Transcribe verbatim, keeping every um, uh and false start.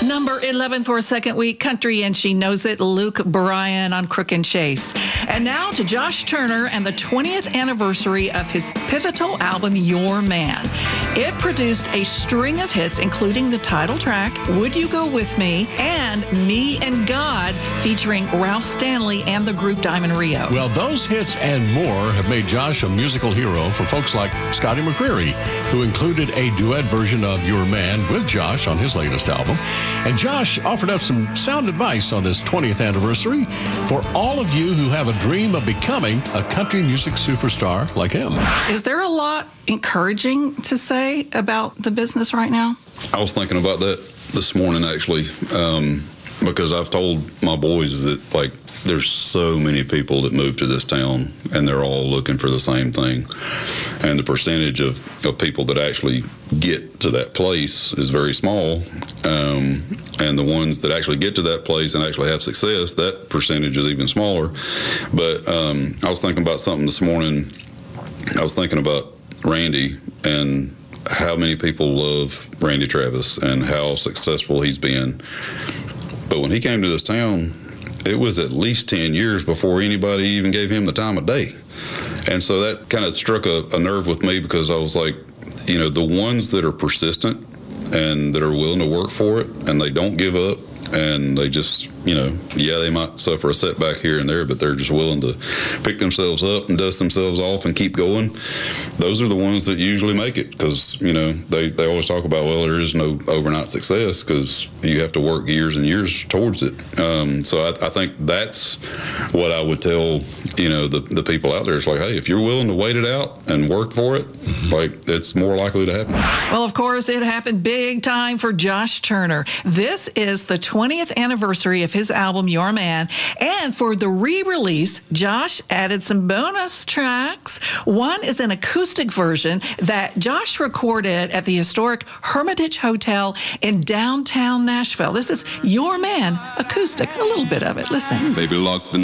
Number eleven for a second week, country, and she knows it, Luke Bryan on Crook and Chase. And now to Josh Turner and the twentieth anniversary of his pivotal album, Your Man. It produced a string of hits, including the title track, Would You Go With Me, and Me and God, featuring Ralph Stanley and the group Diamond Rio. Well, those hits and more have made Josh a musical hero for folks like Scotty McCreery, who included a duet version of Your Man with Josh on his latest album. And Josh offered up some sound advice on this twentieth anniversary for all of you who have a dream of becoming a country music superstar like him. Is there a lot encouraging to say about the business right now? I was thinking about that this morning, actually, um, because I've told my boys that, like, there's so many people that move to this town, and they're all looking for the same thing. And the percentage of, of people that actually get to that place is very small. Um, and the ones that actually get to that place and actually have success, that percentage is even smaller. But um, I was thinking about something this morning. I was thinking about Randy and how many people love Randy Travis and how successful he's been. But when he came to this town, it was at least ten years before anybody even gave him the time of day. And so that kind of struck a, a nerve with me, because I was like, you know, the ones that are persistent and that are willing to work for it and they don't give up, and they just, you know, yeah, they might suffer a setback here and there, but they're just willing to pick themselves up and dust themselves off and keep going. Those are the ones that usually make it, because, you know, they, they always talk about, well, there is no overnight success because you have to work years and years towards it. Um, so I, I think that's what I would tell, you know, the, the people out there. It's like, hey, if you're willing to wait it out and work for it, like, it's more likely to happen. Well, of course, it happened big time for Josh Turner. This is the twentieth anniversary of his album, Your Man. And for the re-release, Josh added some bonus tracks. One is an acoustic version that Josh recorded at the historic Hermitage Hotel in downtown Nashville. This is Your Man acoustic. A little bit of it. Listen. Baby, lock the